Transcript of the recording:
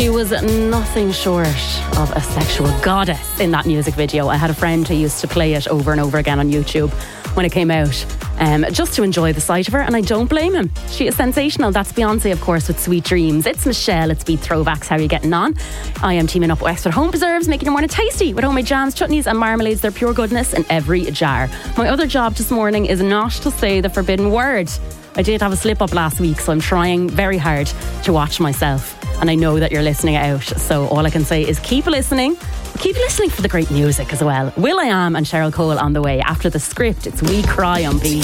She was nothing short of a sexual goddess in that music video. I had a friend who used to play it over and over again on YouTube when it came out, just to enjoy the sight of her, and I don't blame him. She is sensational. That's Beyonce, of course, with Sweet Dreams. It's Michelle, it's Beat Throwbacks. How are you getting on? I am teaming up with Wexford Home Preserves, making your morning tasty with homemade jams, chutneys and marmalades. They're pure goodness in every jar. My other job this morning is not to say the forbidden word. I did have a slip up last week, so I'm trying very hard to watch myself. And I know that you're listening out, so all I can say is keep listening. Keep listening for the great music as well. Will.i.am and Cheryl Cole on the way. After the script, it's We Cry on B.